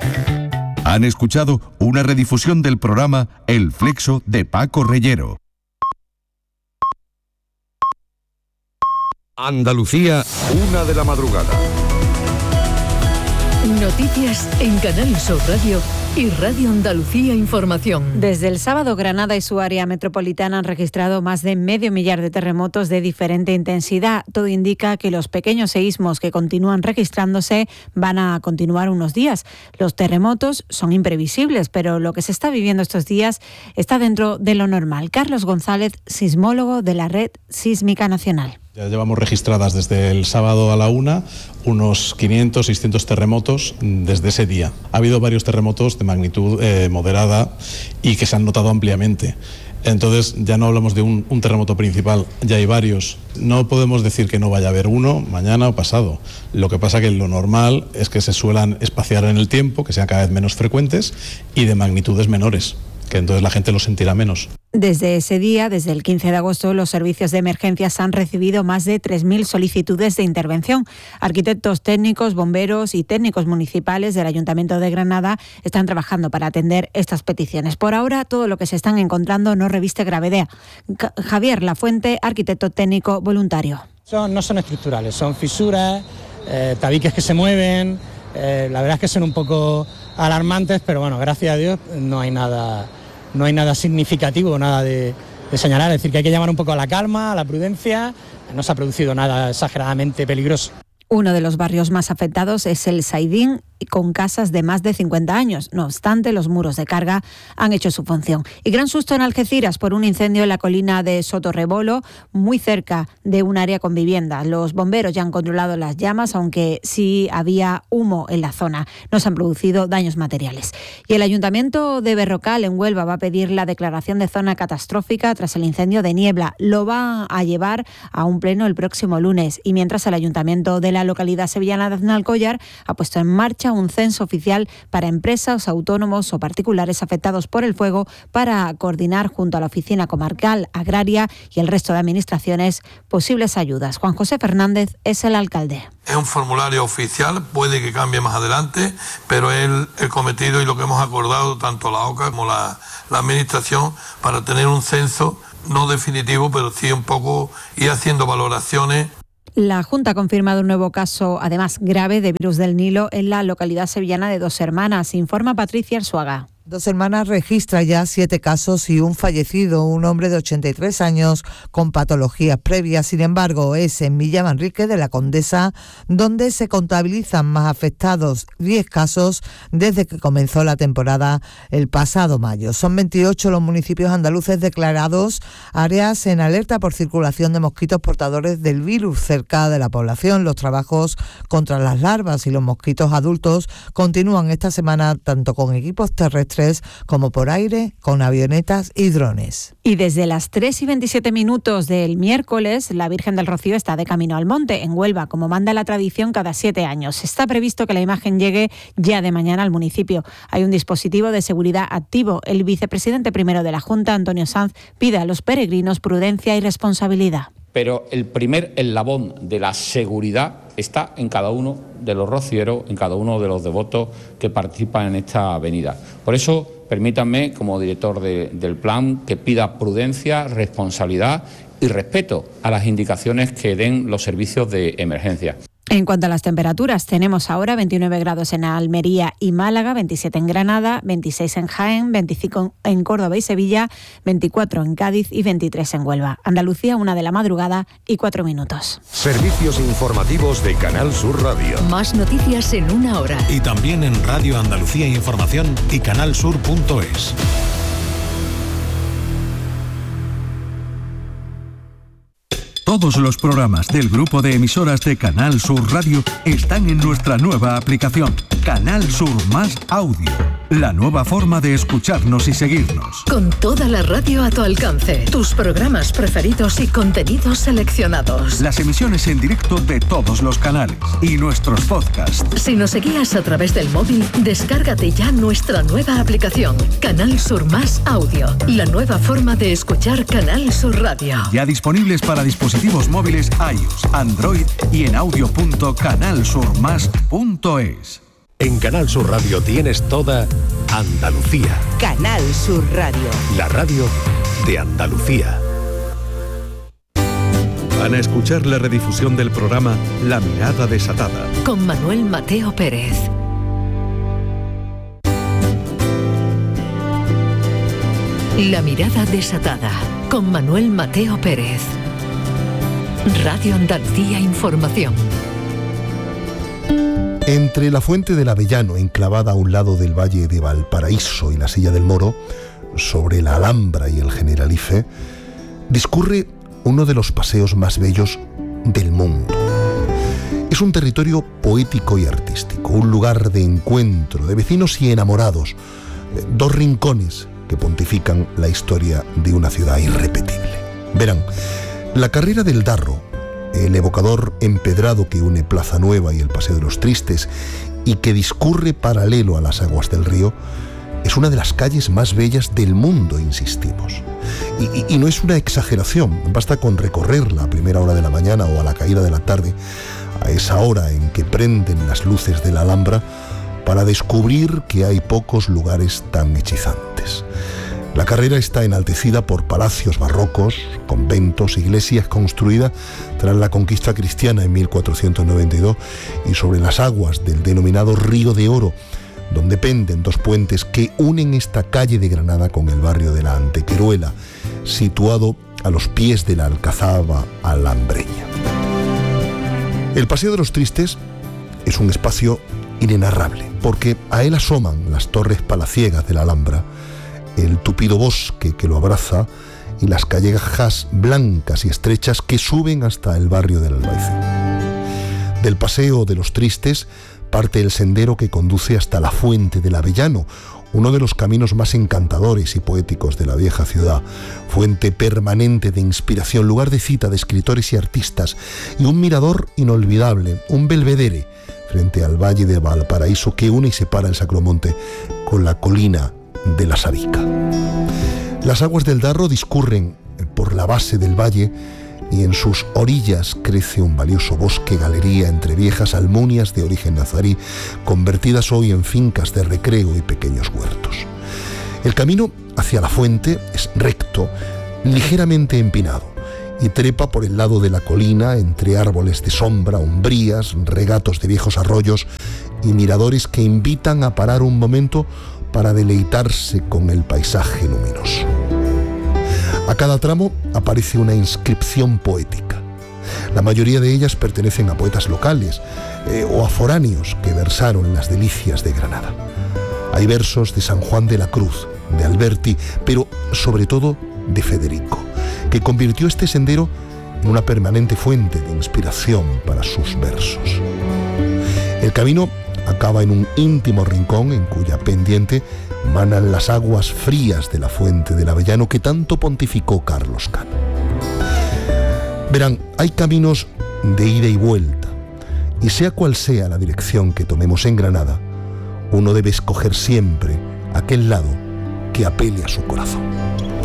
Han escuchado una redifusión del programa El Flexo de Paco Reyero. Andalucía, 1:00 a.m. Noticias en Canal Sur Radio y Radio Andalucía Información. Desde el sábado, Granada y su área metropolitana han registrado más de 500.000 de terremotos de diferente intensidad. Todo indica que los pequeños seísmos que continúan registrándose van a continuar unos días. Los terremotos son imprevisibles, pero lo que se está viviendo estos días está dentro de lo normal. Carlos González, sismólogo de la Red Sísmica Nacional. Ya llevamos registradas desde el sábado a la 1 unos 500, 600 terremotos desde ese día. Ha habido varios terremotos de magnitud moderada y que se han notado ampliamente. Entonces ya no hablamos de un terremoto principal, ya hay varios. No podemos decir que no vaya a haber uno mañana o pasado. Lo que pasa que lo normal es que se suelan espaciar en el tiempo, que sean cada vez menos frecuentes y de magnitudes menores, que entonces la gente lo sentirá menos. Desde ese día, desde el 15 de agosto, los servicios de emergencias han recibido más de 3.000 solicitudes de intervención. Arquitectos técnicos, bomberos y técnicos municipales del Ayuntamiento de Granada están trabajando para atender estas peticiones. Por ahora, todo lo que se están encontrando no reviste gravedad. Javier Lafuente, arquitecto técnico voluntario. No son estructurales, son fisuras, tabiques que se mueven. La verdad es que son un poco alarmantes, pero bueno, gracias a Dios no hay nada significativo, nada de señalar. Es decir, que hay que llamar un poco a la calma, a la prudencia. No se ha producido nada exageradamente peligroso. Uno de los barrios más afectados es el Saidín, con casas de más de 50 años. No obstante, los muros de carga han hecho su función. Y gran susto en Algeciras por un incendio en la colina de Sotorrebolo, muy cerca de un área con vivienda. Los bomberos ya han controlado las llamas, aunque sí había humo en la zona. No se han producido daños materiales. Y el Ayuntamiento de Berrocal, en Huelva, va a pedir la declaración de zona catastrófica tras el incendio de Niebla. Lo va a llevar a un pleno el próximo lunes. Y mientras, el Ayuntamiento de la localidad sevillana de Aznalcóllar ha puesto en marcha un censo oficial para empresas, autónomos o particulares afectados por el fuego para coordinar junto a la Oficina Comarcal Agraria y el resto de administraciones posibles ayudas. Juan José Fernández es el alcalde. Es un formulario oficial, puede que cambie más adelante, pero es el cometido y lo que hemos acordado tanto la OCA como la administración para tener un censo no definitivo, pero sí un poco ir haciendo valoraciones. La Junta ha confirmado un nuevo caso, además grave, de virus del Nilo en la localidad sevillana de Dos Hermanas. Informa Patricia Arzuaga. Dos Hermanas registra ya 7 casos y un fallecido, un hombre de 83 años con patologías previas. Sin embargo, es en Villamanrique de la Condesa donde se contabilizan más afectados, 10 casos desde que comenzó la temporada el pasado mayo. Son 28 los municipios andaluces declarados áreas en alerta por circulación de mosquitos portadores del virus cerca de la población. Los trabajos contra las larvas y los mosquitos adultos continúan esta semana tanto con equipos terrestres como por aire, con avionetas y drones. Y desde las 3:27 del miércoles, la Virgen del Rocío está de camino al monte, en Huelva, como manda la tradición cada 7 años. Está previsto que la imagen llegue ya de mañana al municipio. Hay un dispositivo de seguridad activo. El vicepresidente primero de la Junta, Antonio Sanz, pide a los peregrinos prudencia y responsabilidad. Pero el primer eslabón de la seguridad está en cada uno de los rocieros, en cada uno de los devotos que participan en esta avenida. Por eso, permítanme, como director del plan, que pida prudencia, responsabilidad y respeto a las indicaciones que den los servicios de emergencia. En cuanto a las temperaturas, tenemos ahora 29 grados en Almería y Málaga, 27 en Granada, 26 en Jaén, 25 en Córdoba y Sevilla, 24 en Cádiz y 23 en Huelva. Andalucía, 1:00 y 4 minutos. Servicios informativos de Canal Sur Radio. Más noticias en 1 hora. Y también en Radio Andalucía Información y canalsur.es. Todos los programas del grupo de emisoras de Canal Sur Radio están en nuestra nueva aplicación, Canal Sur Más Audio. La nueva forma de escucharnos y seguirnos. Con toda la radio a tu alcance, tus programas preferidos y contenidos seleccionados. Las emisiones en directo de todos los canales y nuestros podcasts. Si nos seguías a través del móvil, descárgate ya nuestra nueva aplicación, Canal Sur Más Audio. La nueva forma de escuchar Canal Sur Radio. Ya disponibles para dispositivos móviles iOS, Android y en audio.canalsurmas.es. En Canal Sur Radio tienes toda Andalucía. Canal Sur Radio. La radio de Andalucía. Van a escuchar la redifusión del programa La Mirada Desatada. Con Manuel Mateo Pérez. La Mirada Desatada. Con Manuel Mateo Pérez. Radio Andalucía Información. Entre la Fuente del Avellano, enclavada a un lado del Valle de Valparaíso y la Silla del Moro, sobre la Alhambra y el Generalife, discurre uno de los paseos más bellos del mundo. Es un territorio poético y artístico, un lugar de encuentro de vecinos y enamorados, dos rincones que pontifican la historia de una ciudad irrepetible. Verán, la carrera del Darro, el evocador empedrado que une Plaza Nueva y el Paseo de los Tristes y que discurre paralelo a las aguas del río, es una de las calles más bellas del mundo, insistimos. Y no es una exageración, basta con recorrerla a primera hora de la mañana o a la caída de la tarde, a esa hora en que prenden las luces de la Alhambra, para descubrir que hay pocos lugares tan hechizantes. La carrera está enaltecida por palacios barrocos, conventos, iglesias construidas tras la conquista cristiana en 1492 y sobre las aguas del denominado Río de Oro, donde penden dos puentes que unen esta calle de Granada con el barrio de la Antequeruela, situado a los pies de la Alcazaba alhambreña. El Paseo de los Tristes es un espacio inenarrable, porque a él asoman las torres palaciegas de la Alhambra, el tupido bosque que lo abraza y las callejas blancas y estrechas que suben hasta el barrio del Albaicín. Del Paseo de los Tristes parte el sendero que conduce hasta la Fuente del Avellano, uno de los caminos más encantadores y poéticos de la vieja ciudad, fuente permanente de inspiración, lugar de cita de escritores y artistas, y un mirador inolvidable, un belvedere frente al Valle de Valparaíso que une y separa el Sacromonte con la colina de la Sabica. Las aguas del Darro discurren por la base del valle y en sus orillas crece un valioso bosque-galería entre viejas almunias de origen nazarí, convertidas hoy en fincas de recreo y pequeños huertos. El camino hacia la fuente es recto, ligeramente empinado, y trepa por el lado de la colina entre árboles de sombra, umbrías, regatos de viejos arroyos y miradores que invitan a parar un momento para deleitarse con el paisaje luminoso. A cada tramo aparece una inscripción poética. La mayoría de ellas pertenecen a poetas locales o a foráneos que versaron las delicias de Granada. Hay versos de San Juan de la Cruz, de Alberti, pero sobre todo de Federico, que convirtió este sendero en una permanente fuente de inspiración para sus versos. El camino acaba en un íntimo rincón en cuya pendiente manan las aguas frías de la Fuente del Avellano que tanto pontificó Carlos Cano. Verán, hay caminos de ida y vuelta, y sea cual sea la dirección que tomemos en Granada, uno debe escoger siempre aquel lado que apele a su corazón.